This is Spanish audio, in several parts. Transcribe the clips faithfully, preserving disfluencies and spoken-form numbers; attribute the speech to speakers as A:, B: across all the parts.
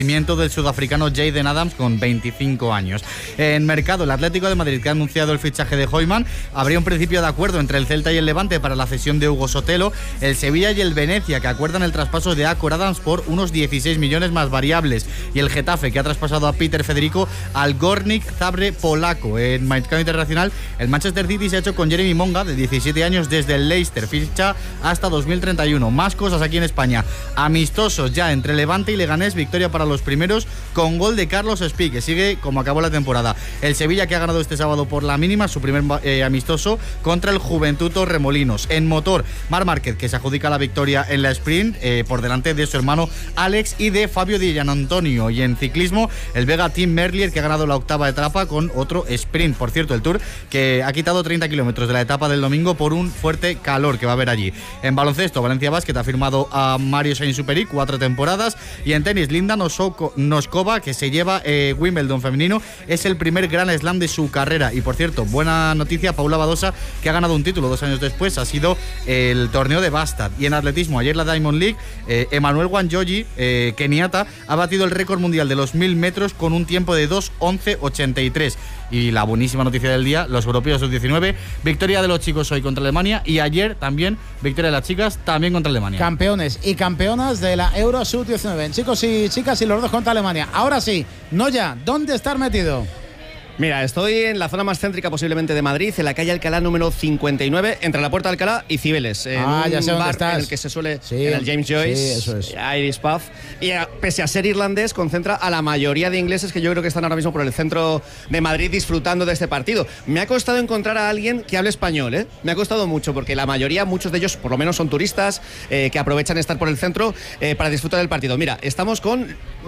A: Del sudafricano Jayden Adams con veinticinco años. En mercado, el Atlético de Madrid, que ha anunciado el fichaje de Hoyman, habría un principio de acuerdo entre el Celta y el Levante para la cesión de Hugo Sotelo, el Sevilla y el Venecia, que acuerdan el traspaso de Akor Adams por unos dieciséis millones más variables, y el Getafe, que ha traspasado a Peter Federico al Górnik Zabrze polaco. En mercado internacional, el Manchester City se ha hecho con Jeremy Monga, de diecisiete años, desde el Leicester, ficha hasta dos mil treinta y uno. Más cosas aquí en España. Amistosos ya entre Levante y Leganés, victoria para los primeros con gol de Carlos Espí, que sigue como acabó la temporada. El Sevilla, que ha ganado este sábado por la mínima su primer eh, amistoso contra el Juventud Torremolinos. En motor, Marc Márquez, que se adjudica la victoria en la sprint eh, por delante de su hermano Alex y de Fabio Di Gianantonio. Y en ciclismo, el Vega Tim Merlier, que ha ganado la octava etapa con otro sprint. Por cierto, el Tour, que ha quitado treinta kilómetros de la etapa del domingo por un fuerte calor que va a haber allí. En baloncesto, Valencia Basket ha firmado a Mario Sainz-Superior cuatro temporadas. Y en tenis, Linda Nosoko Noskova, que se lleva eh, Wimbledon femenino, es el primer Grand Slam de su carrera. Y por cierto, buena noticia, Paula Badosa, que ha ganado un título dos años después, ha sido el torneo de Bastad. Y en atletismo, ayer la Diamond League, eh, Emmanuel Wanjoji, eh, keniata, ha batido el récord mundial de los mil metros con un tiempo de dos once ochenta y tres. Y la buenísima noticia del día, los europeos sub diecinueve, victoria de los chicos hoy contra Alemania, y ayer también victoria de las chicas también contra Alemania.
B: Campeones y campeonas de la Euro sub diecinueve, chicos y chicas, y los dos contra Alemania. Ahora sí, Noya, ¿dónde estar metido?
C: Mira, estoy en la zona más céntrica posiblemente de Madrid, en la calle Alcalá número cincuenta y nueve, entre la Puerta de Alcalá y Cibeles. En
B: ah, ya sé
C: un
B: dónde
C: bar
B: estás.
C: En el que se suele,
B: sí,
C: en el James Joyce,
B: sí, eso es.
C: Irish Pub. Y a, pese a ser irlandés, concentra a la mayoría de ingleses que yo creo que están ahora mismo por el centro de Madrid disfrutando de este partido. Me ha costado encontrar a alguien que hable español, ¿eh? Me ha costado mucho, porque la mayoría, muchos de ellos, por lo menos son turistas, eh, que aprovechan estar por el centro eh, para disfrutar del partido. Mira, estamos con...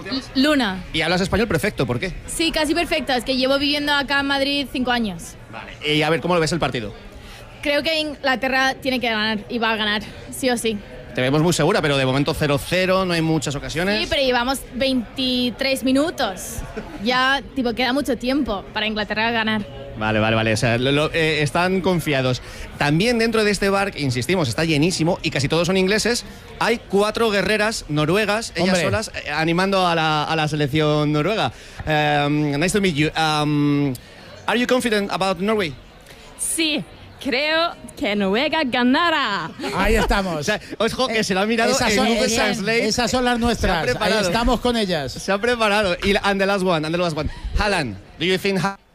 D: Luna.
C: Y hablas español perfecto, ¿por qué?
D: Sí, casi perfecto, es que llevo viviendo acá en Madrid cinco años.
C: Vale. Y a ver, ¿cómo lo ves el partido?
D: Creo que Inglaterra tiene que ganar y va a ganar, sí o sí.
C: Te vemos muy segura, pero de momento cero cero, no hay muchas ocasiones.
D: Sí, pero llevamos veintitrés minutos. Ya, tipo, queda mucho tiempo para Inglaterra ganar.
C: Vale, vale, vale. O sea, lo, lo, eh, están confiados. También dentro de este bar, que insistimos, está llenísimo y casi todos son ingleses, hay cuatro guerreras noruegas, ellas
B: Hombre.
C: solas, eh, animando a la, a la selección noruega. Um, nice to meet you. Um, are you confident about Norway?
E: Sí. Creo que Noruega ganará.
B: Ahí estamos.
C: O sea, ojo, que se lo ha mirado
B: esas
C: en
B: son,
C: Google
B: esas,
C: Translate.
B: esas son las nuestras. Ahí estamos con ellas.
C: Se ha preparado. Y, and the last one, and the last one. Haaland, do you think... Ha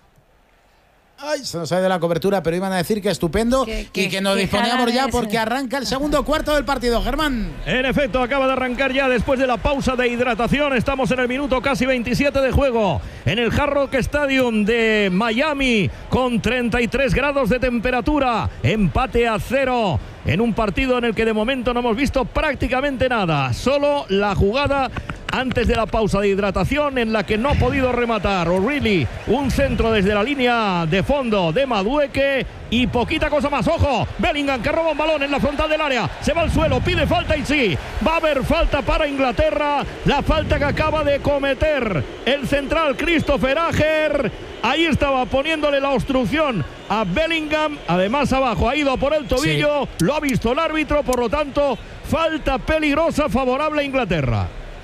B: Ay, se nos ha ido la cobertura, pero iban a decir que estupendo
E: que, que,
B: y que nos
E: que
B: disponíamos ya
E: es.
B: porque arranca el segundo cuarto del partido. Germán.
F: En efecto, acaba de arrancar ya después de la pausa de hidratación. Estamos en el minuto casi veintisiete de juego en el Hard Rock Stadium de Miami, con treinta y tres grados de temperatura, empate a cero en un partido en el que de momento no hemos visto prácticamente nada, solo la jugada antes de la pausa de hidratación en la que no ha podido rematar O'Reilly, un centro desde la línea de fondo de Madueke y poquita cosa más. Ojo, Bellingham, que roba un balón en la frontal del área, se va al suelo, pide falta y sí, va a haber falta para Inglaterra, la falta que acaba de cometer el central Christopher Ajer. Ahí estaba poniéndole la obstrucción a Bellingham, además abajo ha ido por el tobillo, sí. Lo ha visto el árbitro, por lo tanto falta peligrosa favorable a Inglaterra.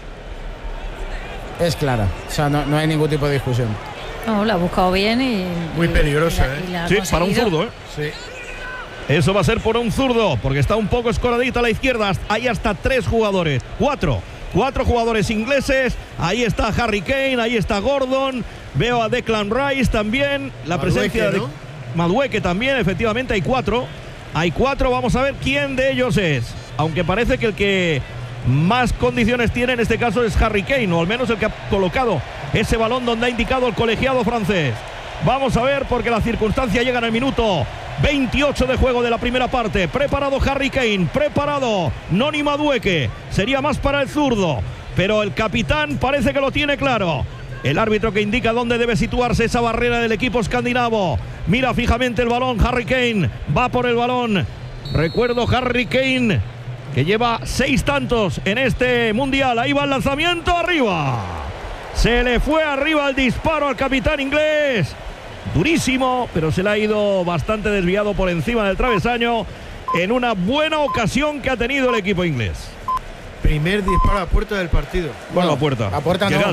B: Es clara, o sea, no, no hay ningún tipo de discusión.
E: No, la ha buscado bien y...
G: Muy peligrosa,
E: y la, y la
G: ¿eh?
F: Sí,
E: conseguido.
F: para un zurdo, ¿eh?
G: Sí.
F: Eso va a ser por un zurdo, porque está un poco escoradita a la izquierda. Hay hasta tres jugadores, cuatro. Cuatro jugadores ingleses. Ahí está Harry Kane, ahí está Gordon. Veo a Declan Rice también. La
G: Madueke,
F: presencia de
G: ¿no?
F: Madueke también, efectivamente, hay cuatro. Hay cuatro, vamos a ver quién de ellos es. Aunque parece que el que más condiciones tiene en este caso es Harry Kane, o al menos el que ha colocado ese balón donde ha indicado el colegiado francés. Vamos a ver, porque la circunstancia llega en el minuto veintiocho de juego de la primera parte. Preparado Harry Kane, preparado Noni Madueke. Sería más para el zurdo, pero el capitán parece que lo tiene claro. El árbitro que indica dónde debe situarse esa barrera del equipo escandinavo. Mira fijamente el balón, Harry Kane va por el balón. Recuerdo Harry Kane, que lleva seis tantos en este mundial. Ahí va el lanzamiento, arriba. Se le fue arriba el disparo al capitán inglés. Durísimo, pero se le ha ido bastante desviado por encima del travesaño en una buena ocasión que ha tenido el equipo inglés.
G: Primer disparo a puerta del partido.
F: Bueno, a puerta.
B: A puerta no.